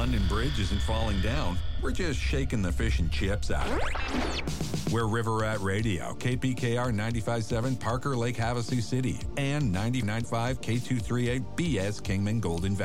London Bridge isn't falling down. We're just shaking the fish and chips out of it. We're River Rat Radio, KPKR 95.7 Parker Lake Havasu City, and 99.5 K238 BS Kingman Golden Valley.